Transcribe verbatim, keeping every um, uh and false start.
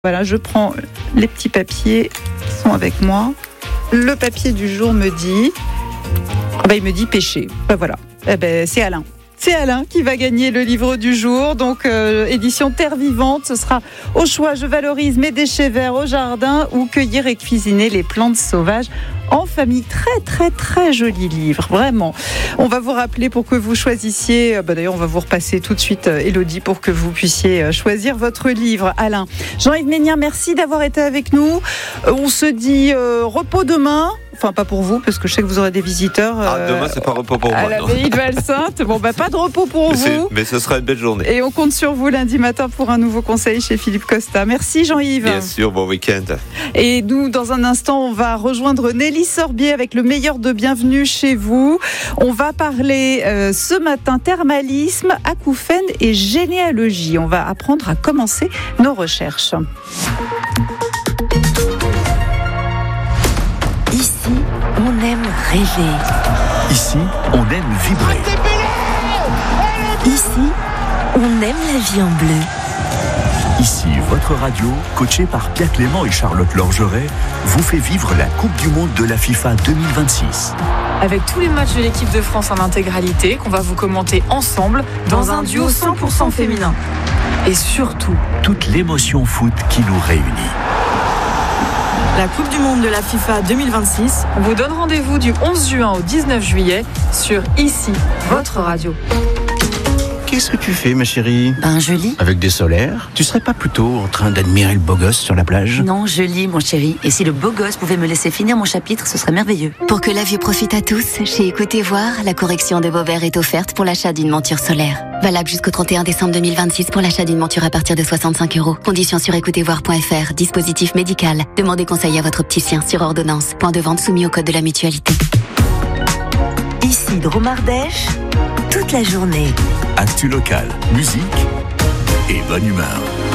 Voilà, je prends les petits papiers qui sont avec moi. Le papier du jour me dit, ah ben il me dit pêcher. Ben voilà, eh ben c'est Alain. C'est Alain qui va gagner le livre du jour, donc euh, édition Terre Vivante. Ce sera au choix, je valorise mes déchets verts au jardin ou cueillir et cuisiner les plantes sauvages en famille. Très très très joli livre, vraiment. On va vous rappeler pour que vous choisissiez, bah d'ailleurs on va vous repasser tout de suite Élodie pour que vous puissiez choisir votre livre. Alain. Jean-Yves Ménien, merci d'avoir été avec nous. On se dit euh, repos demain. Enfin, pas pour vous, parce que je sais que vous aurez des visiteurs. Euh, ah, demain, c'est pas repos pour moi. À l'abbaye de Valsainte. Bon, bah, pas de repos pour mais vous. Mais ce sera une belle journée. Et on compte sur vous lundi matin pour un nouveau conseil chez Philippe Costa. Merci, Jean-Yves. Bien sûr, bon week-end. Et nous, dans un instant, on va rejoindre Nelly Sorbier avec le meilleur de Bienvenue chez vous. On va parler euh, ce matin thermalisme, acouphènes et généalogie. On va apprendre à commencer nos recherches. Ici, on aime rêver. Ici, on aime vibrer. Ici, on aime la vie en bleu. Ici, votre radio, coachée par Pierre Clément et Charlotte Lorgeret, vous fait vivre la Coupe du Monde de la FIFA deux mille vingt-six. Avec tous les matchs de l'équipe de France en intégralité, qu'on va vous commenter ensemble dans, dans un duo cent pour cent féminin. Et surtout, toute l'émotion foot qui nous réunit. La Coupe du Monde de la FIFA deux mille vingt-six vous donne rendez-vous du onze juin au dix-neuf juillet sur Ici, votre radio. Qu'est-ce que tu fais, ma chérie ? Ben, je lis. Avec des solaires ? Tu serais pas plutôt en train d'admirer le beau gosse sur la plage ? Non, je lis, mon chéri. Et si le beau gosse pouvait me laisser finir mon chapitre, ce serait merveilleux. Pour que la vue profite à tous, chez Écoutez Voir, la correction de vos verres est offerte pour l'achat d'une monture solaire. Valable jusqu'au trente et un décembre deux mille vingt-six pour l'achat d'une monture à partir de soixante-cinq euros. Conditions sur écoutez voir point f r. Dispositif médical. Demandez conseil à votre opticien sur ordonnance. Point de vente soumis au code de la mutualité. Ici, Dromardèche, toute la journée. Actu local, musique et bonne humeur.